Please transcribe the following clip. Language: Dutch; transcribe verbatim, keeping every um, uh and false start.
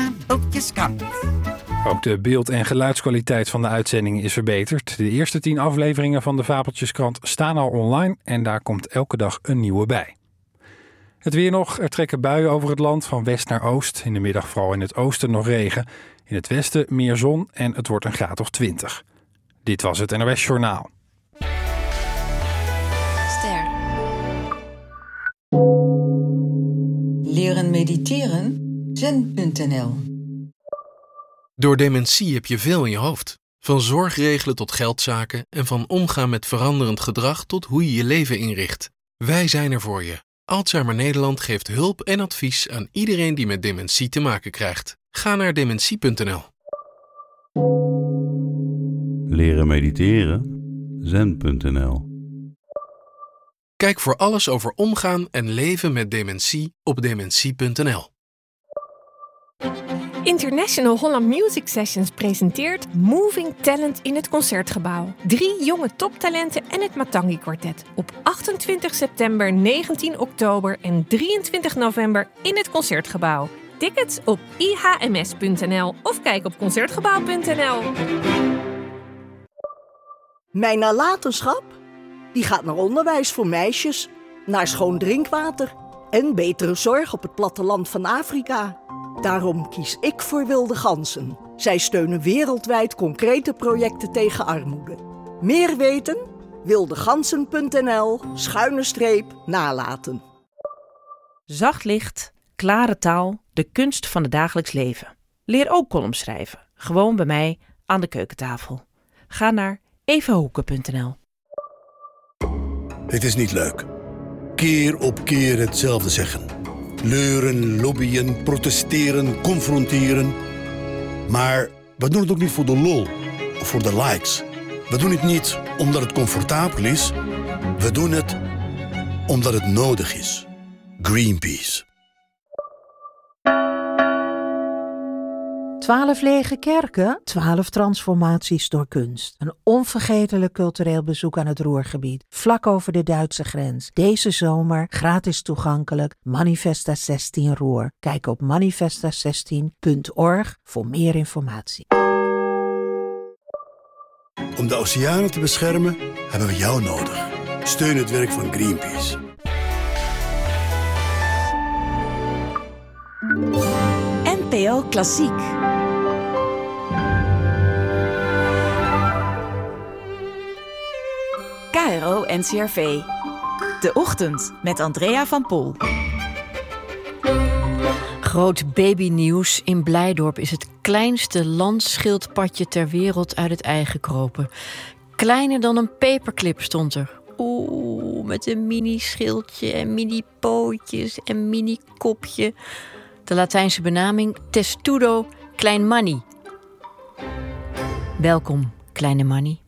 Fabeltjeskrant. Ook de beeld- en geluidskwaliteit van de uitzendingen is verbeterd. De eerste tien afleveringen van de Fabeltjeskrant staan al online en daar komt elke dag een nieuwe bij. Het weer nog. Er trekken buien over het land van west naar oost. In de middag vooral in het oosten nog regen. In het westen meer zon en het wordt een graad of twintig. Dit was het N O S Journaal. Ster. Leren mediteren? zen punt n l. Door dementie heb je veel in je hoofd. Van zorgregelen tot geldzaken en van omgaan met veranderend gedrag tot hoe je je leven inricht. Wij zijn er voor je. Alzheimer Nederland geeft hulp en advies aan iedereen die met dementie te maken krijgt. Ga naar dementie punt n l. Leren mediteren? zen punt n l. Kijk voor alles over omgaan en leven met dementie op dementie punt n l. International Holland Music Sessions presenteert Moving Talent in het Concertgebouw. Drie jonge toptalenten en het Matangi Quartet. Op achtentwintig september, negentien oktober en drieëntwintig november in het Concertgebouw. Tickets op i h m s punt n l of kijk op concertgebouw punt n l. Mijn nalatenschap? Die gaat naar onderwijs voor meisjes, naar schoon drinkwater en betere zorg op het platteland van Afrika. Daarom kies ik voor Wilde Ganzen. Zij steunen wereldwijd concrete projecten tegen armoede. Meer weten? wildegansen punt n l schuine streep nalaten. Zacht licht, klare taal, de kunst van het dagelijks leven. Leer ook columns schrijven. Gewoon bij mij aan de keukentafel. Ga naar evahoeken punt n l. Het is niet leuk. Keer op keer hetzelfde zeggen. Leuren, lobbyen, protesteren, confronteren. Maar we doen het ook niet voor de lol of voor de likes. We doen het niet omdat het comfortabel is. We doen het omdat het nodig is. Greenpeace. Twaalf lege kerken, twaalf transformaties door kunst. Een onvergetelijk cultureel bezoek aan het Ruhrgebied, vlak over de Duitse grens. Deze zomer gratis toegankelijk, Manifesta zestien Ruhr. Kijk op manifesta zestien punt org voor meer informatie. Om de oceanen te beschermen hebben we jou nodig. Steun het werk van Greenpeace. N P O Klassiek. K R O N C R V. De Ochtend met Andrea van Pol. Groot babynieuws. In Blijdorp is het kleinste landschildpadje ter wereld uit het ei gekropen. Kleiner dan een paperclip stond er. Oeh, met een mini-schildje en mini-pootjes en mini-kopje. De Latijnse benaming Testudo Klein Manni. Welkom, kleine Manni.